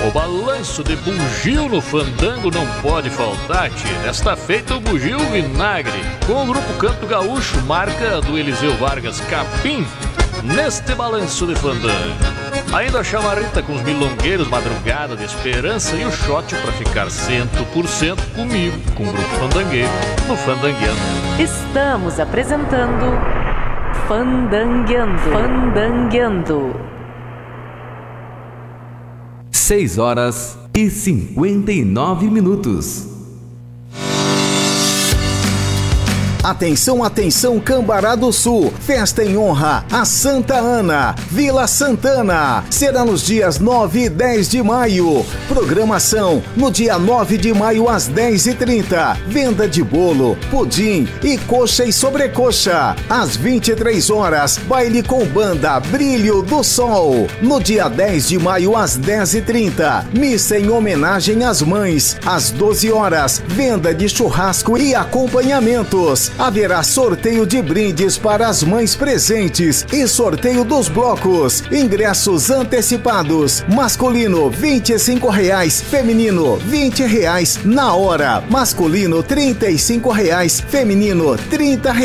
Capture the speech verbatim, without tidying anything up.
O balanço de bugio no fandango não pode faltar, tia. Desta feita o bugio vinagre, com o grupo Canto Gaúcho, marca do Eliseu Vargas Capim, neste balanço de fandango. Ainda a chamarrita com os milongueiros, madrugada de esperança e o shot pra ficar cento por cento comigo, com o grupo fandangueiro, no Fandangueando. Estamos apresentando Fandangueando. Fandangueando. seis horas e cinquenta e nove minutos. Atenção, atenção, Cambará do Sul, festa em honra a Santa Ana, Vila Santana, será nos dias nove e dez de maio, programação no dia nove de maio às dez e trinta, venda de bolo, pudim e coxa e sobrecoxa, às vinte e três horas, baile com banda Brilho do Sol, no dia dez de maio às dez e trinta, missa em homenagem às mães, às doze horas, venda de churrasco e acompanhamentos. Haverá sorteio de brindes para as mães presentes e sorteio dos blocos. Ingressos antecipados. Masculino vinte e cinco reais, feminino vinte reais na hora. Masculino trinta e cinco reais, feminino trinta reais.